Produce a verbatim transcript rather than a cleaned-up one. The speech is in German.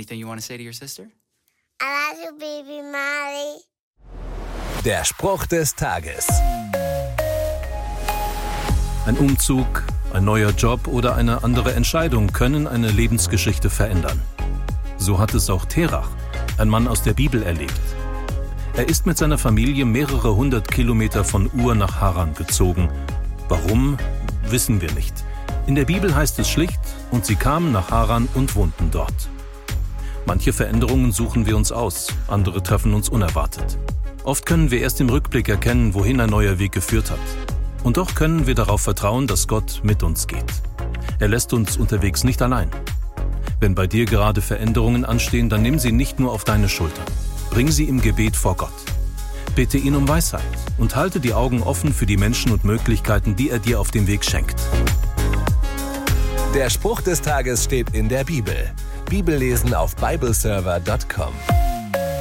anything you want to say to your sister? I love you, baby Molly. Der Spruch des Tages. Ein Umzug, ein neuer Job oder eine andere Entscheidung können eine Lebensgeschichte verändern. So hat es auch Terach, ein Mann aus der Bibel, erlebt. Er ist mit seiner Familie mehrere hundert Kilometer von Ur nach Haran gezogen. Warum, wissen wir nicht. In der Bibel heißt es schlicht, und sie kamen nach Haran und wohnten dort. Manche Veränderungen suchen wir uns aus, andere treffen uns unerwartet. Oft können wir erst im Rückblick erkennen, wohin ein neuer Weg geführt hat. Und doch können wir darauf vertrauen, dass Gott mit uns geht. Er lässt uns unterwegs nicht allein. Wenn bei dir gerade Veränderungen anstehen, dann nimm sie nicht nur auf deine Schultern. Bring sie im Gebet vor Gott. Bitte ihn um Weisheit und halte die Augen offen für die Menschen und Möglichkeiten, die er dir auf dem Weg schenkt. Der Spruch des Tages steht in der Bibel. Bibellesen auf bibleserver punkt com.